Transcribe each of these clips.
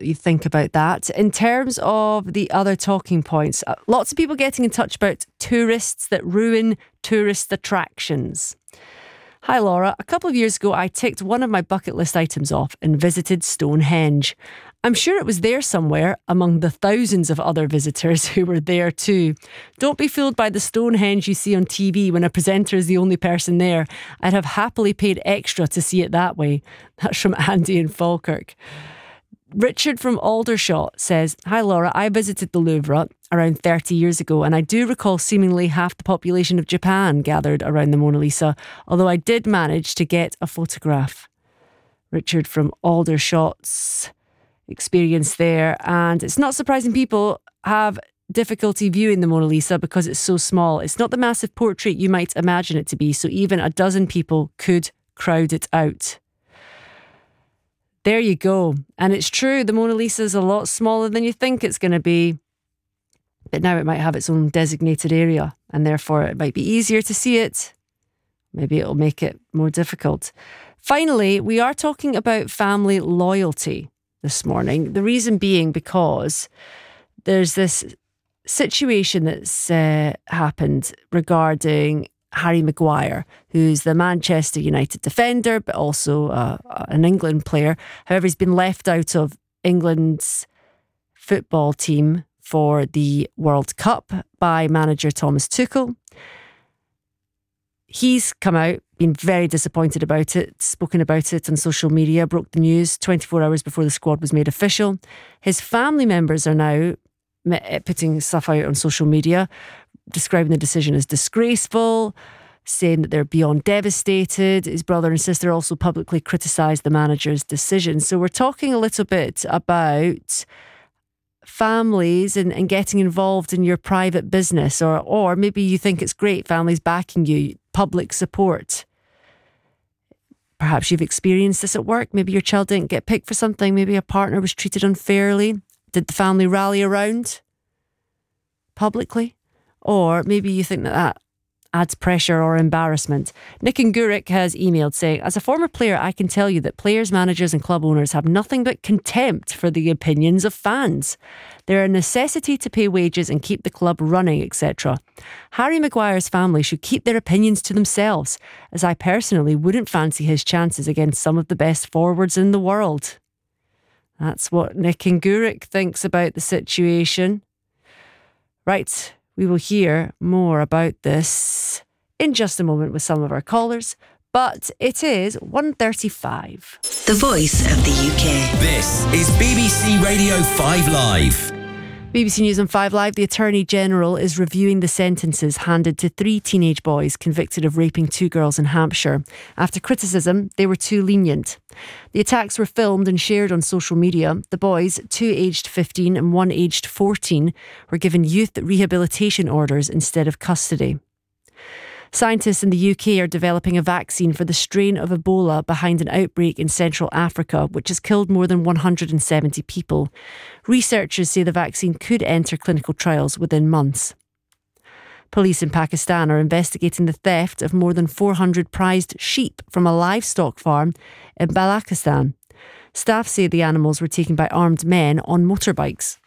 you think about that. In terms of the other talking points, lots of people getting in touch about tourists that ruin tourist attractions. Hi Laura, a couple of years ago I ticked one of my bucket list items off and visited Stonehenge. I'm sure it was there somewhere among the thousands of other visitors who were there too. Don't be fooled by the Stonehenge you see on TV when a presenter is the only person there. I'd have happily paid extra to see it that way. That's from Andy in Falkirk. Richard from Aldershot says, Hi Laura, I visited the Louvre around 30 years ago and I do recall seemingly half the population of Japan gathered around the Mona Lisa, although I did manage to get a photograph. Richard from Aldershot's experience there, and it's not surprising people have difficulty viewing the Mona Lisa because it's so small. It's not the massive portrait you might imagine it to be, so even a dozen people could crowd it out. There you go. And it's true, the Mona Lisa is a lot smaller than you think it's going to be. But now it might have its own designated area and therefore it might be easier to see it. Maybe it'll make it more difficult. Finally, we are talking about family loyalty this morning. The reason being because there's this situation that's happened regarding Harry Maguire, who's the Manchester United defender, but also an England player. However, he's been left out of England's football team for the World Cup by manager Thomas Tuchel. He's come out, been very disappointed about it, spoken about it on social media, broke the news 24 hours before the squad was made official. His family members are now putting stuff out on social media, describing the decision as disgraceful, saying that they're beyond devastated. His brother and sister also publicly criticised the manager's decision. So we're talking a little bit about families and getting involved in your private business, or maybe you think it's great, families backing you, public support. Perhaps you've experienced this at work. Maybe your child didn't get picked for something. Maybe a partner was treated unfairly. Did the family rally around publicly? Or maybe you think that adds pressure or embarrassment. Nick in Gourock has emailed saying, as a former player, I can tell you that players, managers and club owners have nothing but contempt for the opinions of fans. They're a necessity to pay wages and keep the club running, etc. Harry Maguire's family should keep their opinions to themselves, as I personally wouldn't fancy his chances against some of the best forwards in the world. That's what Nick in Gourock thinks about the situation. Right. We will hear more about this in just a moment with some of our callers, but it is 1:35. The Voice of the UK. This is BBC Radio 5 Live. BBC News on 5 Live, the Attorney-General is reviewing the sentences handed to 3 teenage boys convicted of raping 2 girls in Hampshire. After criticism, they were too lenient. The attacks were filmed and shared on social media. The boys, 2 aged 15 and 1 aged 14, were given youth rehabilitation orders instead of custody. Scientists in the UK are developing a vaccine for the strain of Ebola behind an outbreak in Central Africa, which has killed more than 170 people. Researchers say the vaccine could enter clinical trials within months. Police in Pakistan are investigating the theft of more than 400 prized sheep from a livestock farm in Balochistan. Staff say the animals were taken by armed men on motorbikes.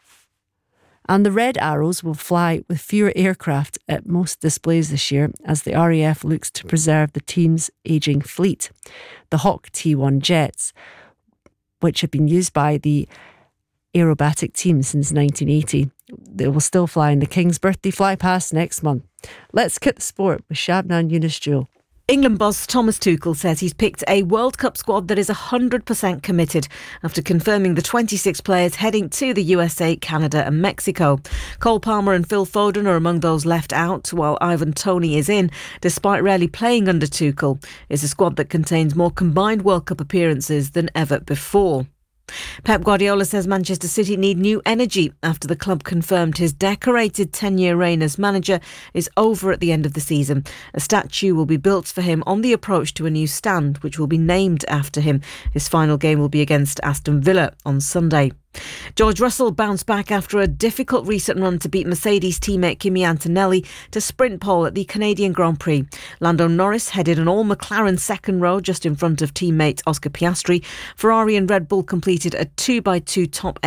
And the Red Arrows will fly with fewer aircraft at most displays this year as the RAF looks to preserve the team's ageing fleet. The Hawk T1 jets, which have been used by the aerobatic team since 1980, they will still fly in the King's birthday flypast next month. Let's get the sport with Shabnan Yunus-Jewel. England boss Thomas Tuchel says he's picked a World Cup squad that is 100% committed after confirming the 26 players heading to the USA, Canada and Mexico. Cole Palmer and Phil Foden are among those left out, while Ivan Toney is in, despite rarely playing under Tuchel. It's a squad that contains more combined World Cup appearances than ever before. Pep Guardiola says Manchester City need new energy after the club confirmed his decorated 10-year reign as manager is over at the end of the season. A statue will be built for him on the approach to a new stand, which will be named after him. His final game will be against Aston Villa on Sunday. George Russell bounced back after a difficult recent run to beat Mercedes teammate Kimi Antonelli to sprint pole at the Canadian Grand Prix. Lando Norris headed an all-McLaren second row just in front of teammate Oscar Piastri. Ferrari and Red Bull completed a 2x2 top 8